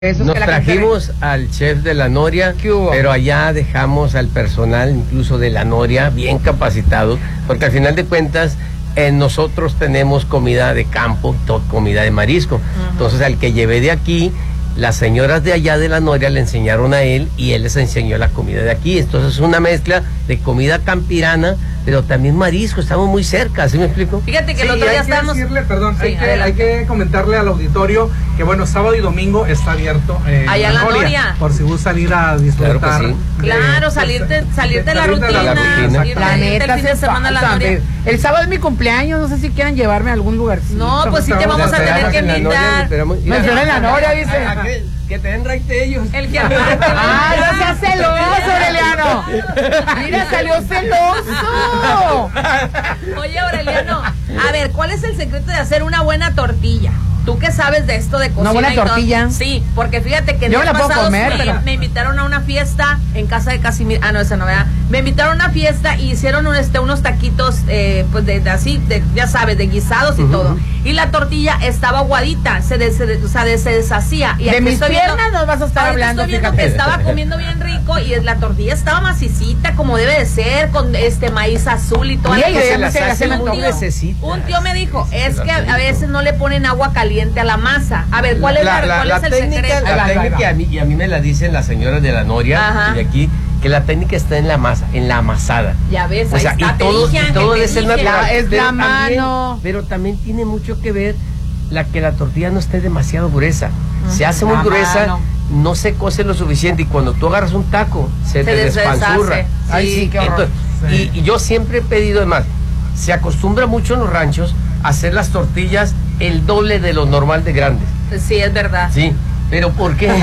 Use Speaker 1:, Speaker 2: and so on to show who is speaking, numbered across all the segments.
Speaker 1: Nos trajimos al chef de La Noria, pero allá dejamos al personal incluso de La Noria bien capacitado, porque al final de cuentas nosotros tenemos comida de campo, comida de marisco. Entonces al que llevé de aquí, las señoras de allá de La Noria le enseñaron a él y él les enseñó la comida de aquí. Entonces es una mezcla de comida campirana, pero también marisco, estamos muy cerca, ¿sí me explico?
Speaker 2: Fíjate que el otro día estábamos...
Speaker 3: hay que comentarle al auditorio que bueno, sábado y domingo está abierto
Speaker 2: allá en La Noria,
Speaker 3: por si gusta ir a disfrutar.
Speaker 1: Claro, que sí.
Speaker 2: Claro, salirte de la rutina.
Speaker 4: La neta,
Speaker 2: el fin de semana a La Noria.
Speaker 4: El sábado es mi cumpleaños, no sé si quieran llevarme a algún lugarcito.
Speaker 2: No, pues sí te vamos a tener que invitar.
Speaker 4: Me esperé en La Noria, dice.
Speaker 1: Que te den raite ellos.
Speaker 2: El que
Speaker 4: no seas celoso, Aureliano. Mira, salió celoso.
Speaker 2: Oye, Aureliano, a ver, ¿cuál es el secreto de hacer una buena tortilla? ¿Tú qué sabes de esto de cocina?
Speaker 4: ¿Una buena tortilla?
Speaker 2: Sí, porque fíjate que
Speaker 4: yo me la puedo comer, pero...
Speaker 2: me invitaron a una fiesta en casa de Casimir. Ah, no, esa no, ¿verdad? Me invitaron a una fiesta y hicieron unos taquitos, pues ya sabes, de guisados y todo. Y la tortilla estaba aguadita, se deshacía. Y
Speaker 4: de mis piernas nos vas a estar hablando,
Speaker 2: estoy viendo que estaba comiendo bien rico y la tortilla estaba macicita, como debe de ser, con maíz azul y todo. Un tío me dijo, es que a veces no le ponen agua caliente a la masa. A ver, ¿cuál es el secreto?
Speaker 1: La técnica, y a mí me la dicen las señoras de La Noria, y de aquí, que la técnica está en la masa, en la amasada.
Speaker 2: Ya ves,
Speaker 1: o sea,
Speaker 2: ahí está,
Speaker 1: y todo debe ser natural.
Speaker 4: Es la mano.
Speaker 1: Pero también tiene mucho que ver que la tortilla no esté demasiado gruesa. Se hace muy gruesa, no se cose lo suficiente, y cuando tú agarras un taco, se te despanzurra.
Speaker 2: Sí.
Speaker 4: Ay, sí, qué horror.
Speaker 1: Entonces, y yo siempre he pedido, además, se acostumbra mucho en los ranchos a hacer las tortillas el doble de lo normal de grandes.
Speaker 2: Sí, es verdad.
Speaker 1: Sí, pero ¿por qué?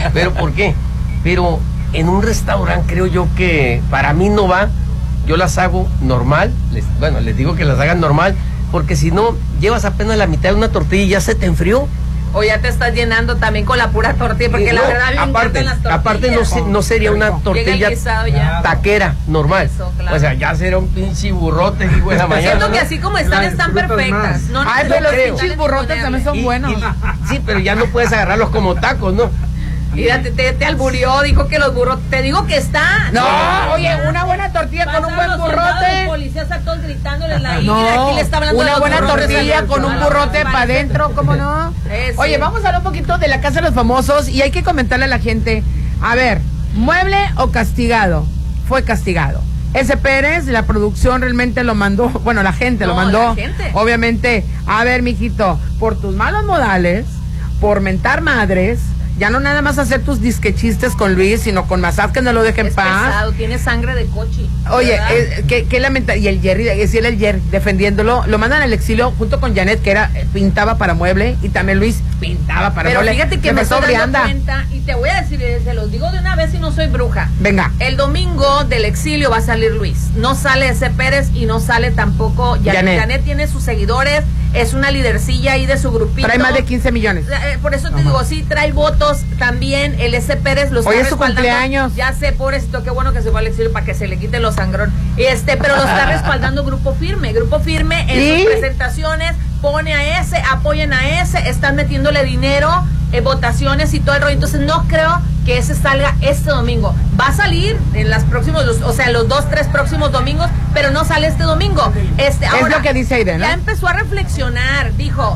Speaker 1: Pero en un restaurante creo yo que para mí no va. Yo las hago normal, les digo que las hagan normal, porque si no, llevas apenas la mitad de una tortilla y ya se te enfrió.
Speaker 2: O ya te estás llenando también con la pura tortilla, porque la verdad me encantan las tortillas.
Speaker 1: Aparte no sería una tortilla taquera normal.
Speaker 2: Eso, claro.
Speaker 1: O sea, ya será un pinche burrote y buena mañana.
Speaker 2: Siento que así como están perfectas.
Speaker 4: Ay, pero los pinches burrotes también son buenos.
Speaker 1: Sí, pero ya no puedes agarrarlos como tacos, ¿no?
Speaker 2: Mira, te alburió, dijo que los burros, te digo que está.
Speaker 4: No, oye, una buena tortilla con un buen burrote.
Speaker 2: Los policías a todos gritándole la
Speaker 4: no,
Speaker 2: aquí le está hablando
Speaker 4: una buena tortilla con un burrote para adentro, ¿cómo no?
Speaker 2: Sí.
Speaker 4: Oye, vamos a hablar un poquito de la Casa de los Famosos y hay que comentarle a la gente, a ver, ¿mueble o castigado? Fue castigado. Ese Pérez, la producción realmente lo mandó, bueno, la gente lo mandó. Obviamente, a ver, mijito, por tus malos modales, por mentar madres, ya no nada más hacer tus disquechistes con Luis, sino con Massad, que no lo dejen en paz.
Speaker 2: Pesado, tiene sangre de coche.
Speaker 4: Oye, qué lamentable. Y el Jerry, el Jerry defendiéndolo, lo mandan al exilio junto con Janet, que pintaba para mueble, y también Luis pintaba para mueble.
Speaker 2: Pero fíjate que me estoy dando cuenta, y te voy a decir, se los digo de una vez y no soy bruja.
Speaker 4: Venga.
Speaker 2: El domingo del exilio va a salir Luis. No sale ese Pérez y no sale tampoco Janet. Janet tiene sus seguidores, es una lidercilla ahí de su grupito.
Speaker 4: Trae más de 15 millones.
Speaker 2: Por eso te digo, sí, trae votos también. El S. Pérez los
Speaker 4: está respaldando. Hoy es su cumpleaños.
Speaker 2: Ya sé, pobrecito, qué bueno que se va al exilio para que se le quite los sangrón. Pero lo está respaldando Grupo Firme. Grupo Firme en sus presentaciones pone a ese, apoyen a ese, están metiéndole dinero, votaciones y todo el rollo. Entonces no creo que ese salga este domingo. Va a salir en los 2-3 próximos domingos, pero no sale este domingo. Ahora,
Speaker 4: es lo que dice Aiden, ¿no?
Speaker 2: Ya empezó a reflexionar, dijo,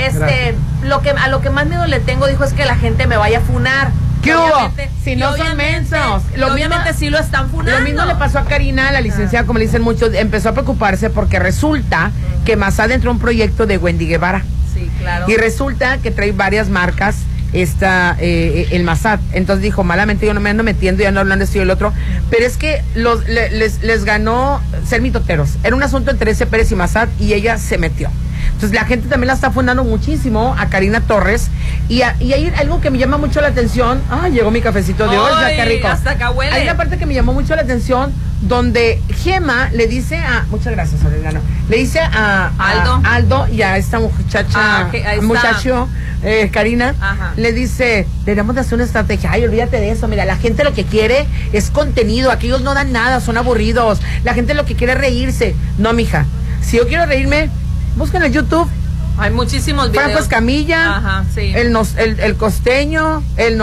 Speaker 2: a lo que más miedo le tengo, dijo, es que la gente me vaya a funar.
Speaker 4: ¿Qué hubo? Si no son mensos.
Speaker 2: Obviamente sí lo están funando.
Speaker 4: Lo mismo le pasó a Karina, la licenciada, como le dicen muchos, empezó a preocuparse porque resulta que Massad entró a un proyecto de Wendy Guevara.
Speaker 2: Sí, claro.
Speaker 4: Y resulta que trae varias marcas el Massad. Entonces dijo, malamente yo no me ando metiendo, ya no hablando de esto y el otro. Pero es que les ganó ser mitoteros. Era un asunto entre ese Pérez y Massad y ella se metió. Entonces la gente también la está fundando muchísimo a Karina Torres y hay algo que me llama mucho la atención. Llegó mi cafecito de hoy, ya qué rico.
Speaker 2: Hasta acá huele.
Speaker 4: Hay una parte que me llamó mucho la atención donde Gema le dice muchas gracias, Aureliano, le dice a Aldo y a esta muchacha, muchacho, Karina, le dice, deberíamos de hacer una estrategia. Ay, olvídate de eso, mira, la gente lo que quiere es contenido, aquellos no dan nada, son aburridos, la gente lo que quiere es reírse. No, mija, si yo quiero reírme, busquen en YouTube
Speaker 2: Hay muchísimos videos.
Speaker 4: Franco Escamilla,
Speaker 2: Ajá, sí.
Speaker 4: el costeño, el